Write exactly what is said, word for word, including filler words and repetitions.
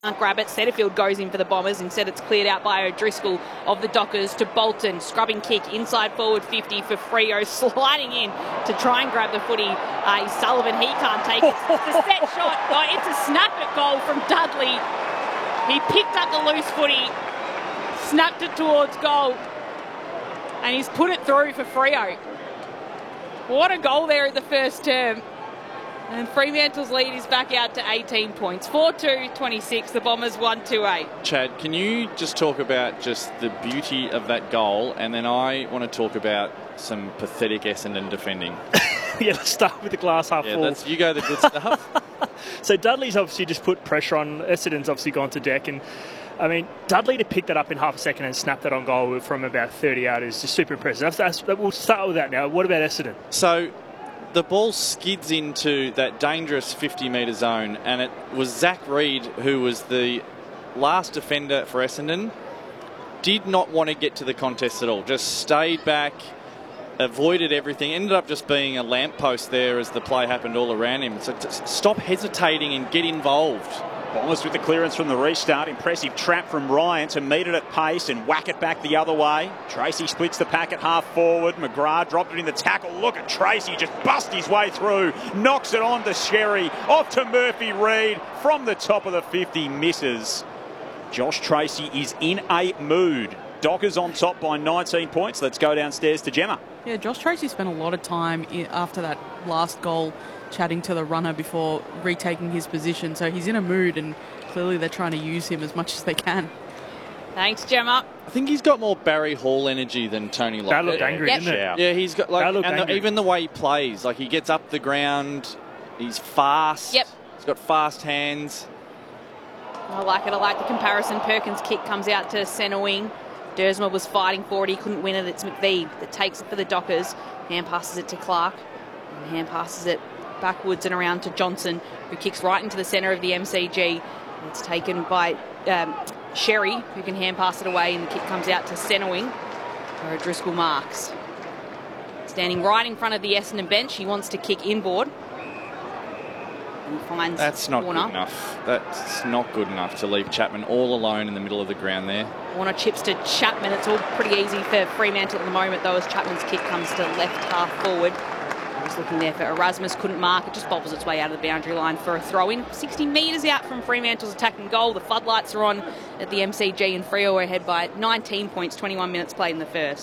Can't grab it. Setterfield goes in for the Bombers. Instead, it's cleared out by O'Driscoll of the Dockers to Bolton. Scrubbing kick inside forward fifty for Freo. Sliding in to try and grab the footy. Uh, Sullivan, he can't take it. It's a set shot. Oh, it's a snap at goal from Dudley. He picked up the loose footy, snapped it towards goal, and he's put it through for Freo. What a goal there at the first term. And Fremantle's lead is back out to eighteen points. four two twenty-six, the Bombers one two eight. Chad, can you just talk about just the beauty of that goal? And then I want to talk about some pathetic Essendon defending. Yeah, let's start with the glass half yeah, full. That's, you go the good stuff. So Dudley's obviously just put pressure on. Essendon's obviously gone to deck. And, I mean, Dudley to pick that up in half a second and snap that on goal from about thirty out is just super impressive. That's, that's, we'll start with that now. What about Essendon? So the ball skids into that dangerous fifty metre zone, and it was Zach Reid, who was the last defender for Essendon, did not want to get to the contest at all. Just stayed back, avoided everything, ended up just being a lamppost there as the play happened all around him. So stop hesitating and get involved. Bombers with the clearance from the restart. Impressive trap from Ryan to meet it at pace and whack it back the other way. Tracy splits the pack at half forward. McGrath dropped it in the tackle. Look at Tracy just bust his way through. Knocks it on to Sherry. Off to Murphy Reid from the top of the fifty. Misses. Josh Tracy is in a mood. Dockers on top by nineteen points. Let's go downstairs to Gemma. Yeah, Josh Tracy spent a lot of time after that last goal chatting to the runner before retaking his position. So he's in a mood, and clearly they're trying to use him as much as they can. Thanks, Gemma. I think he's got more Barry Hall energy than Tony Lockett. That looked angry, Yep. didn't it? Yeah, he's got like, That looked and the, angry. even the way he plays, like he gets up the ground, he's fast. Yep. He's got fast hands. I like it. I like the comparison. Perkins' kick comes out to centre wing. Dersma was fighting for it. He couldn't win it. It's McVeigh that takes it for the Dockers. Hand passes it to Clark. And hand passes it backwards and around to Johnson, who kicks right into the centre of the M C G. It's taken by um, Sherry, who can hand pass it away, and the kick comes out to centre wing, where O'Driscoll marks. Standing right in front of the Essendon bench, he wants to kick inboard. And finds That's not Warner. good enough. That's not good enough to leave Chapman all alone in the middle of the ground there. Warner chips to Chapman. It's all pretty easy for Fremantle at the moment, though, as Chapman's kick comes to left half forward. Just looking there for Erasmus, couldn't mark. It just bobbles its way out of the boundary line for a throw-in. sixty metres out from Fremantle's attacking goal. The floodlights are on at the M C G, and Freo are ahead by nineteen points, twenty-one minutes played in the first.